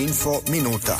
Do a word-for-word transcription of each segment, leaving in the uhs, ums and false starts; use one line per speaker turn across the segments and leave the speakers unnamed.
Info minuta.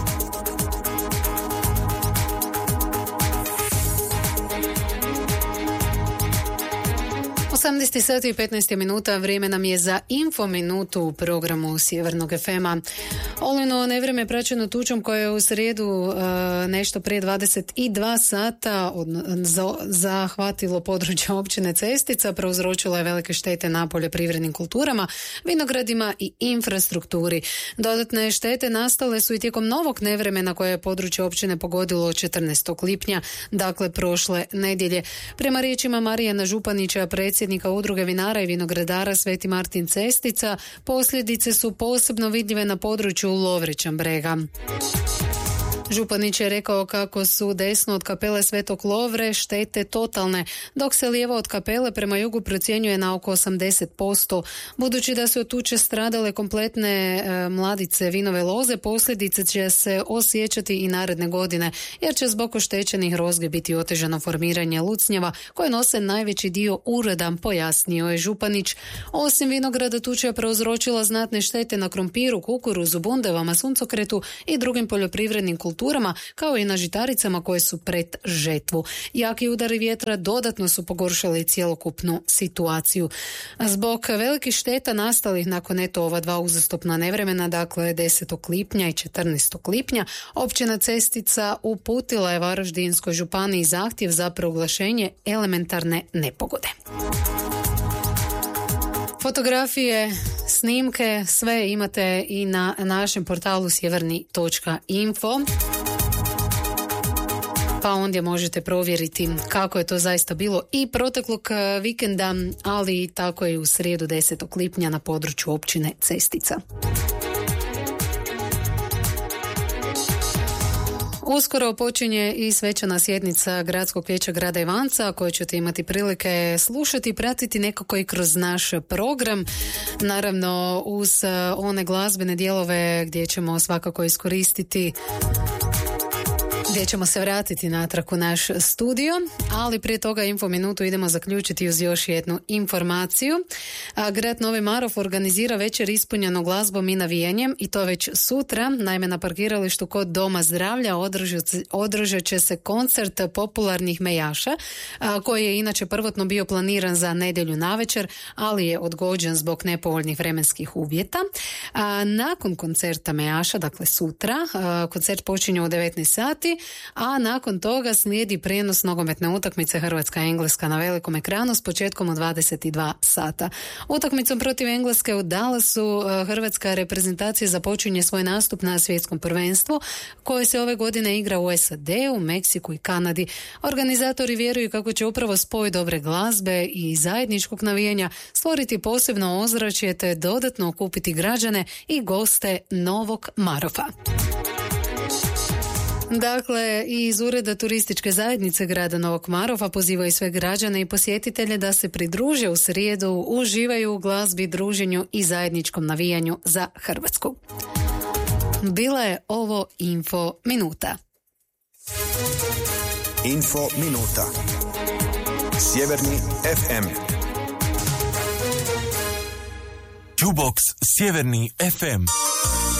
osamnaest sati i petnaest minuta, vrijeme nam je za info minutu u programu Sjevernog ef ema. Olujno nevreme praćeno tučom koje je u srijedu uh, nešto prije dvadeset dva sata od, za, zahvatilo područje općine Cestica, prouzročilo je velike štete na poljoprivrednim kulturama, vinogradima i infrastrukturi. Dodatne štete nastale su i tijekom novog nevremena koje je područje općine pogodilo četrnaestog lipnja, dakle prošle nedjelje. Prema riječima Marijana Županića, predsjednika Udruge vinara i vinogradara Sveti Martin Cestica, posljedice su posebno vidljive na području Lovrićan Brega. Županić je rekao kako su desno od kapele Svetog Lovre štete totalne, dok se lijevo od kapele prema jugu procjenjuje na oko osamdeset posto. Budući da su od tuče stradale kompletne e, mladice vinove loze, posljedice će se osjećati i naredne godine, jer će zbog oštećenih rozge biti otežano formiranje lucnjeva koje nose najveći dio uroda, pojasnio je Županić. Osim vinograda, tuča je prouzročila znatne štete na krompiru, kukuruzu, bundevama, suncokretu i drugim poljoprivrednim kulturama, kao i na žitaricama koje su pred žetvu. Jaki udari vjetra dodatno su pogoršali cjelokupnu situaciju. Zbog velikih šteta nastalih nakon eto ova dva uzastopna nevremena, dakle desetog lipnja i četrnaestog lipnja, općina Cestica uputila je Varaždinskoj županiji zahtjev za proglašenje elementarne nepogode. Fotografije, snimke, sve imate i na našem portalu sjeverni točka info. Pa ondje možete provjeriti kako je to zaista bilo i proteklog vikenda, ali tako je i u srijedu desetog lipnja na području općine Cestica. Uskoro počinje i svečana sjednica Gradskog vijeća grada Ivanca, koju ćete imati prilike slušati i pratiti nekako i kroz naš program. Naravno uz one glazbene dijelove gdje ćemo svakako iskoristiti, gdje ćemo se vratiti natrag u naš studio, ali prije toga info minutu idemo zaključiti uz još jednu informaciju. A, grad Novi Marof organizira večer ispunjeno glazbom i navijenjem i to već sutra. Naime, na parkiralištu kod Doma zdravlja održat, održat će se koncert popularnih mejaša, a, koji je inače prvotno bio planiran za nedjelju navečer, ali je odgođen zbog nepovoljnih vremenskih uvjeta. A, nakon koncerta mejaša, dakle sutra, a, koncert počinje u devetnaest sati, a nakon toga slijedi prijenos nogometne utakmice Hrvatska-Engleska na velikom ekranu s početkom u dvadeset dva sata. Utakmicom protiv Engleske u Dallasu hrvatska reprezentacija započinje svoj nastup na svjetskom prvenstvu koje se ove godine igra u es a de u, Meksiku i Kanadi. Organizatori vjeruju kako će upravo spoj dobre glazbe i zajedničkog navijanja stvoriti posebno ozračje te dodatno okupiti građane i goste Novog Marofa. Dakle, iz Ureda turističke zajednice grada Novog Marofa pozivaju sve građane i posjetitelje da se pridruže u srijedu, uživaju u glazbi, druženju i zajedničkom navijanju za Hrvatsku. Bila je ovo Info Minuta.
Info Minuta. Sjeverni ef em.
Jukebox Sjeverni ef em.